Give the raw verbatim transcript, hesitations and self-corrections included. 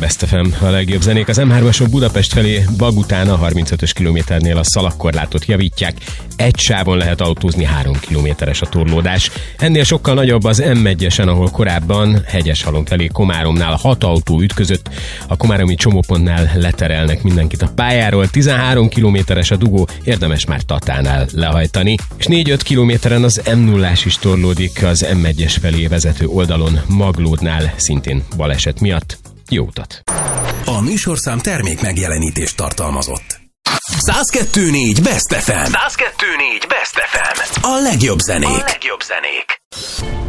Best ef em, a legjobb zenék. Az em hármason Budapest felé Bag után a harmincötös kilométernél a szalagkorlátot javítják. Egy sávon lehet autózni, három kilométeres a torlódás. Ennél sokkal nagyobb az em egyesen, ahol korábban Hegyeshalom felé Komáromnál hat autó ütközött. A komáromi csomópontnál leterelnek mindenkit a pályáról. tizenhárom kilométeres a dugó, érdemes már Tatánál lehajtani. És négy-öt kilométeren az em nullás is torlódik az em egyes felé vezető oldalon Maglódnál, szintén baleset miatt. Jó utat! A műsorszám termék megjelenítést tartalmazott. száz kettő négy Best ef em. száz kettő négy Best ef em. A legjobb zenék. A legjobb zenék.